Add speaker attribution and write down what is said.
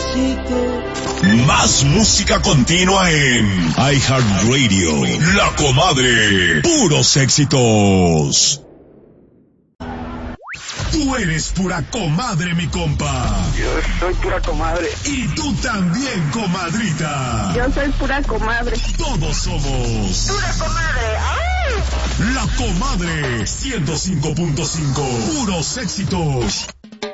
Speaker 1: Más música continua en iHeartRadio. La Comadre. Puros éxitos. Tú eres pura comadre, mi compa.
Speaker 2: Yo soy pura comadre.
Speaker 1: Y tú también, comadrita.
Speaker 2: Yo soy pura comadre.
Speaker 1: Todos somos
Speaker 2: Pura comadre. ¡Ay!
Speaker 1: La Comadre 105.5. Puros éxitos.